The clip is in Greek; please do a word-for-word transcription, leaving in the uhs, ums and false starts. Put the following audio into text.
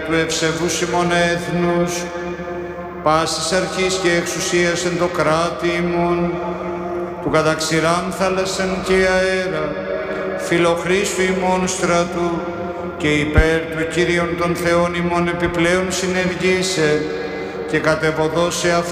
του ευσεβούς ημών έθνους, πάσης αρχής και εξουσίας εν το κράτη ημών, του καταξηράν θάλασσαν και αέρα, φιλοχρήστου ημών στρατού, και υπέρ του Κύριον των Θεών ημών επιπλέον συνεργήσε, και κατεβοδώσε